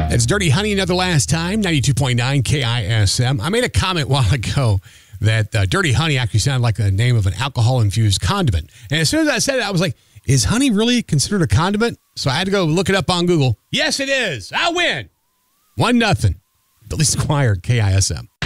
It's Dirty Honey another last time, 92.9 KISM. I made a comment a while ago that Dirty Honey actually sounded like the name of an alcohol-infused condiment. And as soon as I said it, I was like, is honey really considered a condiment? So I had to go look it up on Google. Yes, it is. I win. 1-0. Billy Squire, KISM.